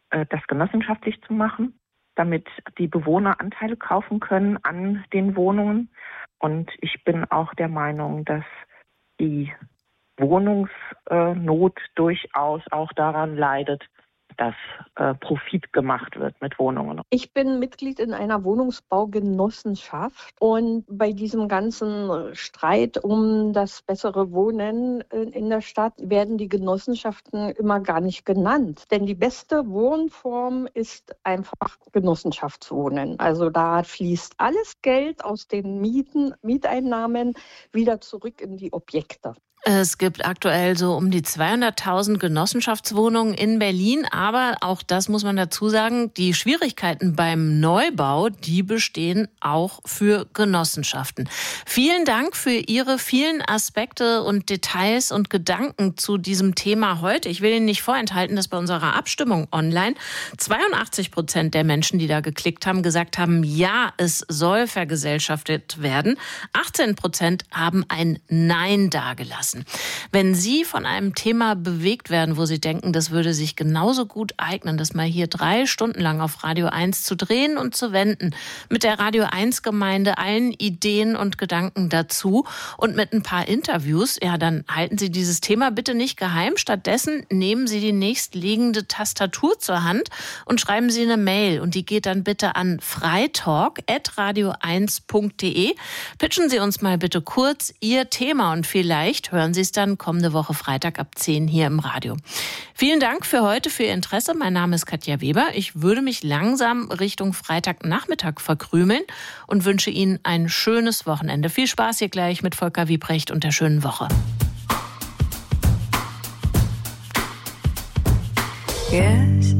das genossenschaftlich zu machen, damit die Bewohner Anteile kaufen können an den Wohnungen. Und ich bin auch der Meinung, dass die Wohnungsnot durchaus auch daran leidet, dass Profit gemacht wird mit Wohnungen. Ich bin Mitglied in einer Wohnungsbaugenossenschaft und bei diesem ganzen Streit um das bessere Wohnen in der Stadt werden die Genossenschaften immer gar nicht genannt. Denn die beste Wohnform ist einfach Genossenschaftswohnen. Also da fließt alles Geld aus den Mieteinnahmen wieder zurück in die Objekte. Es gibt aktuell so um die 200.000 Genossenschaftswohnungen in Berlin, aber auch das muss man dazu sagen, die Schwierigkeiten beim Neubau, die bestehen auch für Genossenschaften. Vielen Dank für Ihre vielen Aspekte und Details und Gedanken zu diesem Thema heute. Ich will Ihnen nicht vorenthalten, dass bei unserer Abstimmung online 82% der Menschen, die da geklickt haben, gesagt haben, ja, es soll vergesellschaftet werden. 18% haben ein Nein dagelassen. Wenn Sie von einem Thema bewegt werden, wo Sie denken, das würde sich genauso gut eignen, das mal hier 3 Stunden lang auf Radio 1 zu drehen und zu wenden, mit der Radio 1 Gemeinde, allen Ideen und Gedanken dazu und mit ein paar Interviews, ja, dann halten Sie dieses Thema bitte nicht geheim. Stattdessen nehmen Sie die nächstliegende Tastatur zur Hand und schreiben Sie eine Mail und die geht dann bitte an freitalk@radio1.de. Pitchen Sie uns mal bitte kurz Ihr Thema und vielleicht hören Sie es dann kommende Woche Freitag ab 10 hier im Radio. Vielen Dank für heute, für Ihr Interesse. Mein Name ist Katja Weber. Ich würde mich langsam Richtung Freitagnachmittag verkrümeln und wünsche Ihnen ein schönes Wochenende. Viel Spaß hier gleich mit Volker Wiebrecht und der schönen Woche. Yes.